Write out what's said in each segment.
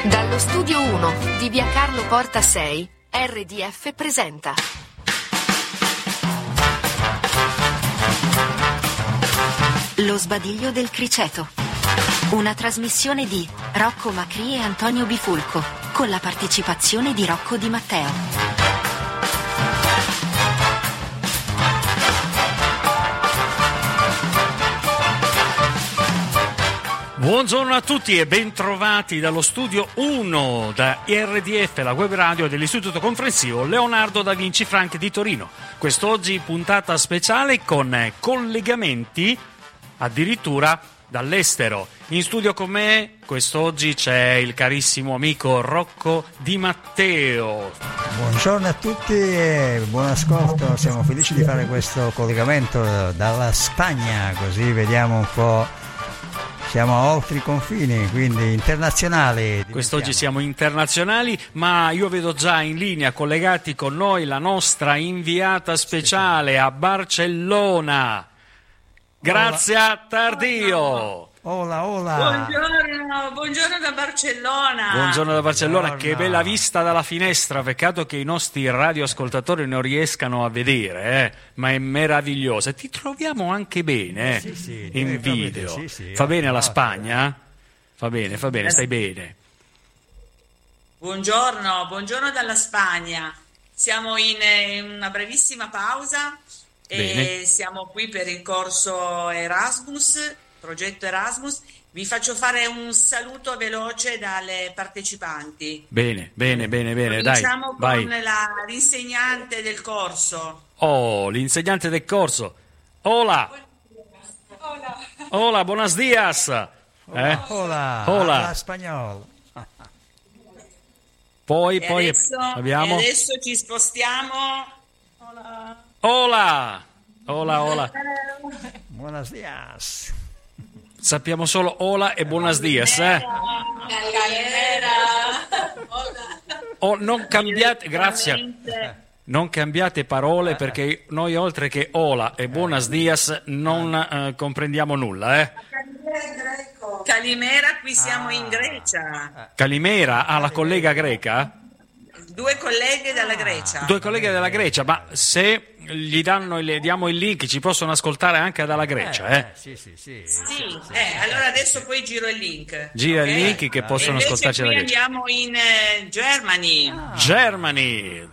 Dallo studio 1 di via Carlo Porta 6, RDF presenta Lo sbadiglio del criceto. Una trasmissione di Rocco Macri e Antonio Bifulco, con la partecipazione di Rocco Di Matteo. Buongiorno a tutti e bentrovati dallo studio 1 da RDF, la web radio dell'Istituto Comprensivo Leonardo da Vinci Franchi di Torino. Quest'oggi puntata speciale con collegamenti addirittura dall'estero. In studio con me quest'oggi c'è il carissimo amico Rocco Di Matteo. Buongiorno a tutti e buon ascolto, siamo felici di fare questo collegamento dalla Spagna, così vediamo un po'. Siamo oltre i confini, quindi internazionali. Quest'oggi siamo internazionali, ma io vedo già in linea collegati con noi la nostra inviata speciale a Barcellona. Grazia Tardio. Hola. Buongiorno da Barcellona. Buongiorno da Barcellona, che bella vista dalla finestra, peccato che i nostri radioascoltatori non riescano a vedere, ma è meravigliosa. Ti troviamo anche bene sì, in video. Sì, fa bene la Spagna? Fa bene, stai bene. Buongiorno dalla Spagna. Siamo in una brevissima pausa e siamo qui per il corso Erasmus. Progetto Erasmus, vi faccio fare un saluto veloce dalle partecipanti. Bene, dai. Cominciamo vai. Con l'insegnante del corso. Oh, l'insegnante del corso. Hola, buenos días. Hola, spagnolo. Poi abbiamo. E adesso ci spostiamo. Hola. Buenos días. Sappiamo solo hola e buenos días, non cambiate, grazie. Non cambiate parole perché noi oltre che hola e buenos días non comprendiamo nulla, Calimera, qui siamo in Grecia. Calimera, la collega greca? Due colleghe dalla Grecia. Ma se le diamo il link ci possono ascoltare anche dalla Grecia, Sì. Allora adesso poi giro il link. Gira il link che possono ascoltarci dalla Grecia. Andiamo in Germany. Germany.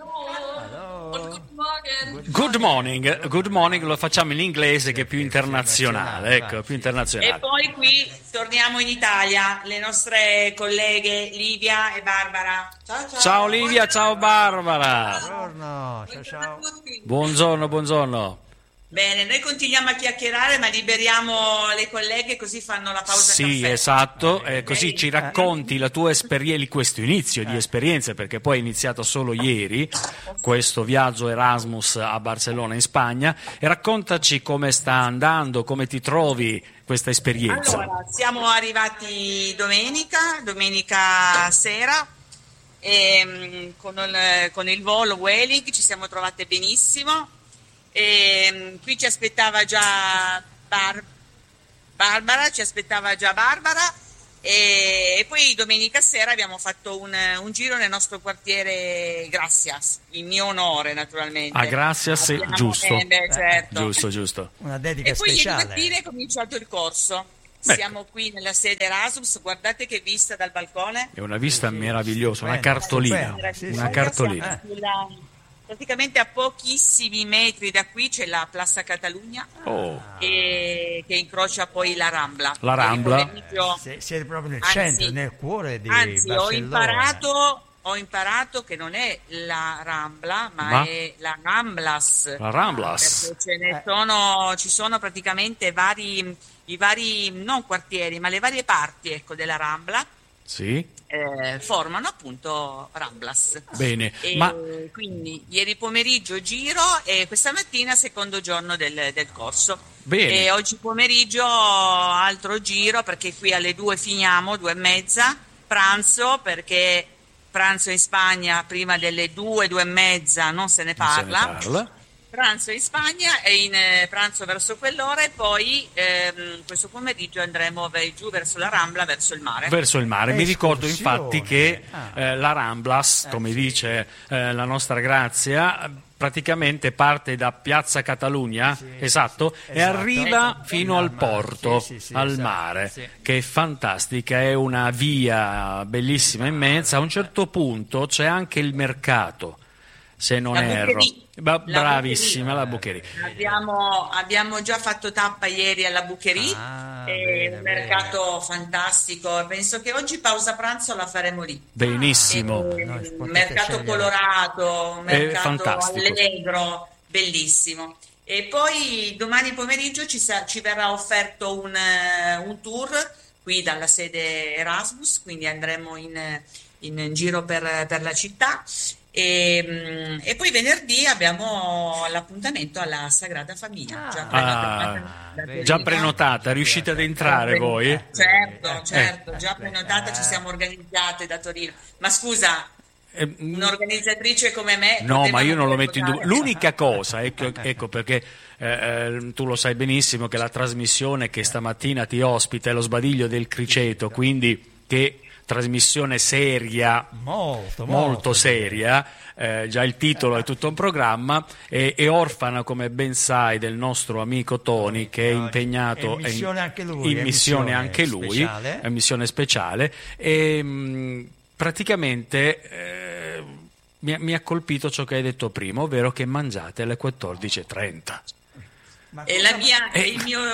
Good morning, lo facciamo in inglese che è più internazionale, più internazionale. E poi qui torniamo in Italia, le nostre colleghe Livia e Barbara. Ciao Livia, ciao Barbara. Ciao. Buongiorno. Bene, noi continuiamo a chiacchierare, ma liberiamo le colleghe così fanno la pausa caffè. Sì, esatto, così ci racconti la tua esperienza, questo inizio di esperienza, perché poi è iniziato solo ieri questo viaggio Erasmus a Barcellona in Spagna, e raccontaci come sta andando, come ti trovi questa esperienza. Allora, siamo arrivati domenica sera, e con il volo Vueling ci siamo trovate benissimo. E qui ci aspettava già Barbara, e poi domenica sera abbiamo fatto un giro nel nostro quartiere Gracias, in mio onore naturalmente. Gracias, giusto. Certo. Giusto. Una dedica speciale. E poi ieri mattina è cominciato il corso. Siamo qui nella sede Erasmus, guardate che vista dal balcone. È una vista meravigliosa, una cartolina. Praticamente a pochissimi metri da qui c'è la Plaza Catalunya che incrocia poi la Rambla. La Rambla? Siete proprio nel centro, nel cuore di Barcellona. Ho imparato che non è la Rambla, ma è la Ramblas. La Ramblas. Perché ci sono praticamente i vari, non quartieri, ma le varie parti, della Rambla. Sì. Formano appunto Ramblas. Bene, quindi ieri pomeriggio giro e questa mattina secondo giorno del corso. Bene. E oggi pomeriggio altro giro, perché qui alle 2 finiamo, 2:30, pranzo, perché pranzo in Spagna prima delle 2, 2:30 non se ne parla. Pranzo in Spagna e in pranzo verso quell'ora, e poi questo pomeriggio andremo giù verso la Rambla, verso il mare. Verso il mare. Mi ricordo infatti che la Ramblas, come dice la nostra Grazia, praticamente parte da Piazza Catalunya, esatto, e arriva fino al porto, al mare, che è fantastica, è una via bellissima immensa. A un certo punto c'è anche il mercato, se non erro. Bravissima, la Bucherie. Abbiamo già fatto tappa ieri alla Bucherie, è un mercato fantastico. Penso che oggi pausa pranzo la faremo lì. Benissimo. Mercato colorato, mercato allegro, bellissimo. E poi domani pomeriggio ci verrà offerto un tour qui dalla sede Erasmus, quindi andremo in giro per la città. E poi venerdì abbiamo l'appuntamento alla Sagrada Famiglia, già prenotata, riuscite ad entrare voi? Certo, già prenotata, ci siamo organizzate da Torino. Ma scusa, un'organizzatrice come me... No, ma io non lo metto in dubbio. L'unica cosa, ecco perché tu lo sai benissimo che la trasmissione che stamattina ti ospita è lo Sbadiglio del Criceto, quindi che... trasmissione seria, molto seria, già il titolo è tutto un programma, è orfana, come ben sai, del nostro amico Tony, che è impegnato in missione anche lui, è missione speciale, e praticamente mi ha colpito ciò che hai detto prima, ovvero che mangiate alle 14:30. È il mio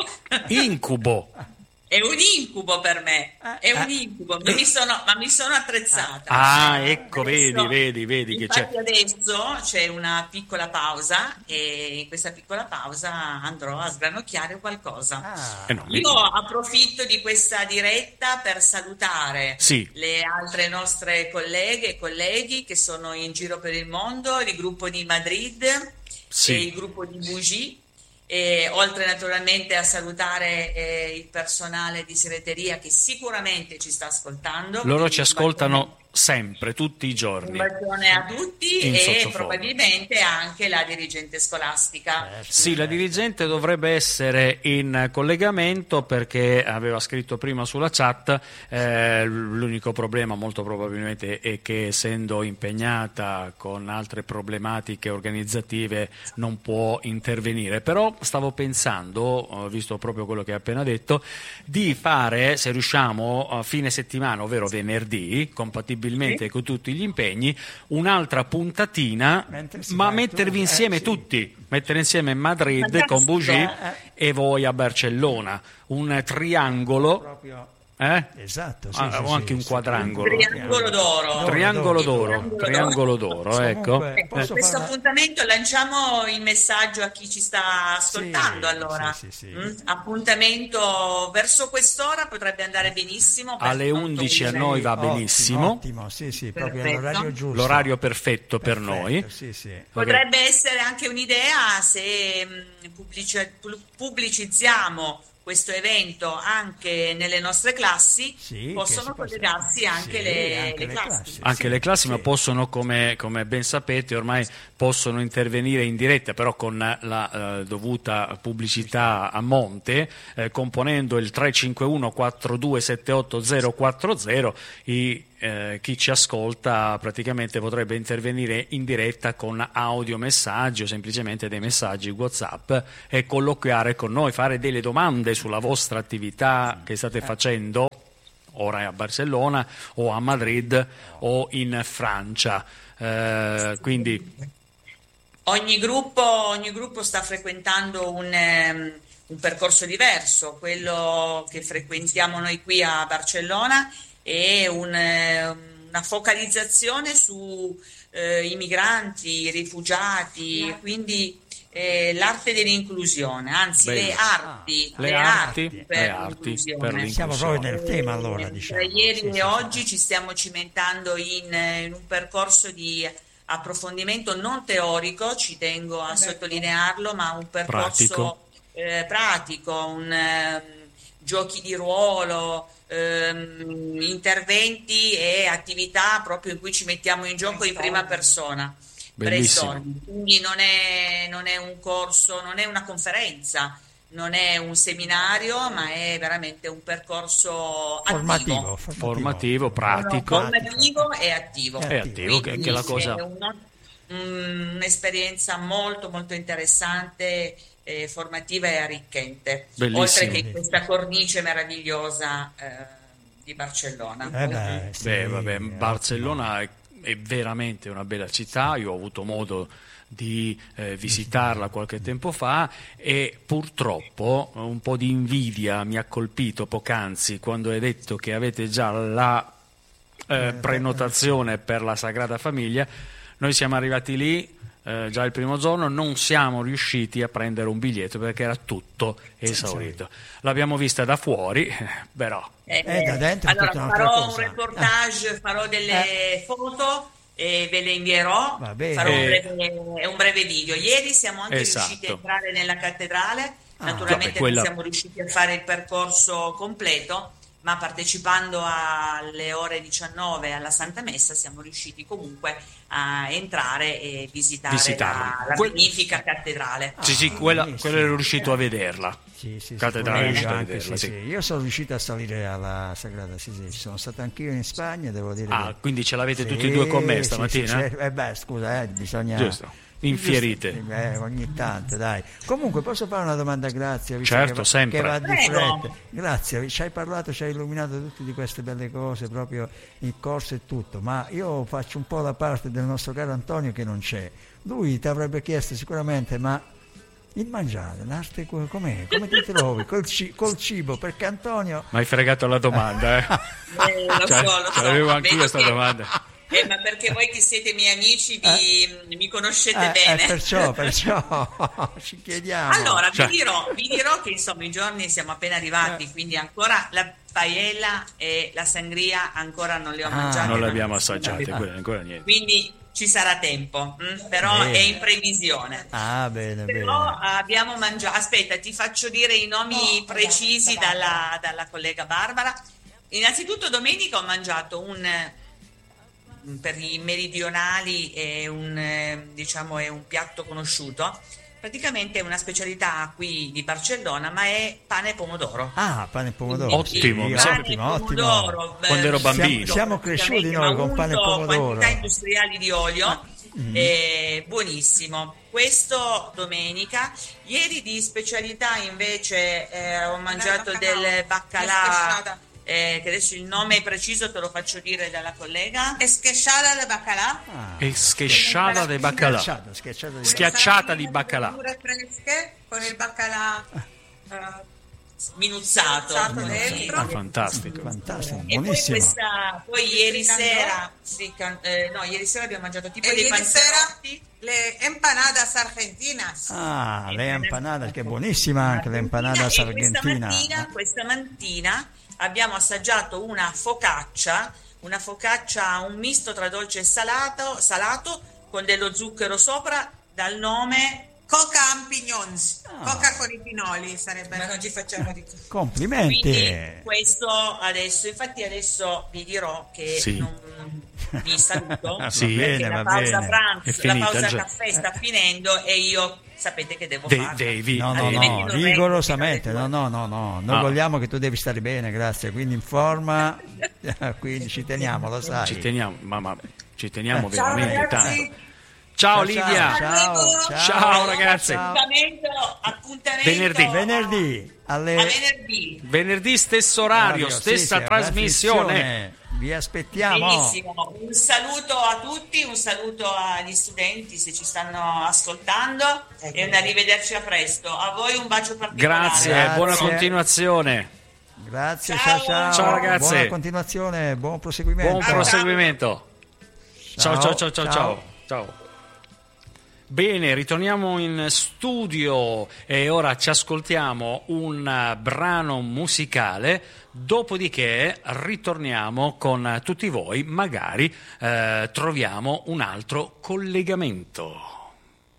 incubo. È un incubo per me, è un incubo, ma mi sono attrezzata. Ecco, vedi che c'è. Adesso c'è una piccola pausa e in questa piccola pausa andrò a sgranocchiare qualcosa. Io approfitto di questa diretta per salutare le altre nostre colleghe e colleghi che sono in giro per il mondo, il gruppo di Madrid e il gruppo di Bougie. E oltre naturalmente a salutare il personale di segreteria che sicuramente ci sta ascoltando. Loro ci ascoltano sempre, tutti i giorni. Un bacione a tutti e probabilmente anche la dirigente scolastica. Sì, la dirigente dovrebbe essere in collegamento perché aveva scritto prima sulla chat, l'unico problema molto probabilmente è che essendo impegnata con altre problematiche organizzative non può intervenire, però stavo pensando, visto proprio quello che hai appena detto, di fare, se riusciamo, a fine settimana, ovvero venerdì, compatibilmente con tutti gli impegni, un'altra puntatina, ma mettervi insieme tutti, mettere insieme Madrid con Bougie e voi a Barcellona, un triangolo. Esatto, o anche un quadrangolo. Triangolo d'oro, ecco. Questo appuntamento lanciamo il messaggio a chi ci sta ascoltando, allora. Appuntamento verso quest'ora potrebbe andare benissimo. Alle 11 a noi va benissimo. Ottimo, proprio l'orario giusto. L'orario perfetto per noi. Potrebbe essere anche un'idea se pubblicizziamo questo evento anche nelle nostre classi, possono collegarsi anche le classi. Anche le classi, ma possono, come ben sapete, ormai possono intervenire in diretta, però con la dovuta pubblicità a monte, componendo il 351 4278 040. Chi ci ascolta praticamente potrebbe intervenire in diretta con audiomessaggi o semplicemente dei messaggi WhatsApp e colloquiare con noi, fare delle domande sulla vostra attività che state facendo ora a Barcellona o a Madrid o in Francia. Quindi ogni gruppo sta frequentando un percorso diverso. Quello che frequentiamo noi qui a Barcellona è una focalizzazione su i migranti, i rifugiati, quindi l'arte dell'inclusione, anzi le arti per l'inclusione. Siamo proprio nel tema, allora, diciamo. Ieri e oggi ci stiamo cimentando in un percorso di approfondimento non teorico, ci tengo a sottolinearlo, ma un percorso pratico, giochi di ruolo, interventi e attività proprio in cui ci mettiamo in gioco in prima persona. brainstorming, quindi non è un corso, non è una conferenza, non è un seminario, ma è veramente un percorso formativo, pratico. Formativo e attivo. È attivo, che è la cosa. È un'esperienza molto molto interessante, formativa e arricchente. Bellissimo. Oltre che in questa cornice meravigliosa di Barcellona. Barcellona è veramente una bella città. Io ho avuto modo di visitarla qualche tempo fa e purtroppo un po' di invidia mi ha colpito poc'anzi quando hai detto che avete già la prenotazione per la Sagrada Famiglia. Noi siamo arrivati lì già il primo giorno, non siamo riusciti a prendere un biglietto perché era tutto esaurito. L'abbiamo vista da fuori, però da dentro allora farò un cosa. reportage, farò delle foto e ve le invierò, farò un breve video. Ieri siamo anche riusciti a entrare nella cattedrale, naturalmente non siamo riusciti a fare il percorso completo, ma partecipando alle ore 19 alla Santa Messa siamo riusciti comunque a entrare e visitare la magnifica cattedrale. Quella ero riuscito a vederla. Cattedrale riuscito a vederla, sì. Io sono riuscito a salire alla Sagrada, ci sono stato anch'io in Spagna, devo dire. Quindi ce l'avete tutti e due con me stamattina? Scusa, bisogna... Giusto. Infierite ogni tanto, dai. Comunque posso fare una domanda? Grazie, certo, sempre che va di fretta. Grazie, ci hai parlato, ci hai illuminato tutte di queste belle cose, proprio il corso e tutto, ma io faccio un po' la parte del nostro caro Antonio che non c'è. Lui ti avrebbe chiesto sicuramente, ma il mangiare, l'arte com'è? Come ti trovi col cibo? Perché Antonio... Mi hai fregato la domanda, lo so. Avevo anch'io questa domanda. Ma perché voi che siete miei amici mi conoscete bene. Perciò ci chiediamo. Allora, vi dirò che insomma i giorni siamo appena arrivati, quindi ancora la paella e la sangria ancora non le ho mangiate. Non le abbiamo assaggiate, ancora niente. Quindi ci sarà tempo, però è in previsione. Bene. Abbiamo mangiato. Aspetta, ti faccio dire i nomi precisi dalla collega Barbara. Innanzitutto domenica ho mangiato per i meridionali è un piatto conosciuto, praticamente è una specialità qui di Barcellona, ma è pane e pomodoro. Pane e pomodoro. Ottimo, pomodoro. Quando ero bambino. Siamo cresciuti noi con pane e pomodoro. Quantità industriali di olio, buonissimo. Questo domenica. Ieri di specialità invece ho mangiato del baccalà. Che adesso il nome preciso te lo faccio dire dalla collega. Esqueixada de bacalà. Esqueixada de bacalà. Schiacciata di baccalà. Fresche con il baccalà minuzzato dentro. Fantastico, buonissimo. Poi ieri sera ieri sera abbiamo mangiato tipo dei panzerotti. Le empanadas argentinas. Le empanadas, che è buonissima anche le empanadas argentina. Questa mattina abbiamo assaggiato una focaccia, un misto tra dolce e salato con dello zucchero sopra, dal nome Coca Ampignons, coca con i pinoli sarebbe. Ma non ci facciamo di tutto. Complimenti. Quindi questo adesso vi dirò che non vi saluto perché la pausa pranzo, la pausa caffè sta finendo e io sapete che devo fare. No, rigorosamente. No. Noi vogliamo che tu devi stare bene, grazie. Quindi in forma, quindi ci teniamo, lo sai. Ci teniamo veramente tanto. Ciao Livia. Ciao ragazzi. Appuntamento venerdì stesso orario, stessa trasmissione. Vi aspettiamo. Benissimo. Un saluto a tutti, un saluto agli studenti se ci stanno ascoltando e un arrivederci a presto. A voi un bacio particolare. Grazie. Buona continuazione. Grazie, ciao ragazzi. Buona continuazione, buon proseguimento. Ciao. Bene, ritorniamo in studio e ora ci ascoltiamo un brano musicale, dopodiché ritorniamo con tutti voi, magari troviamo un altro collegamento.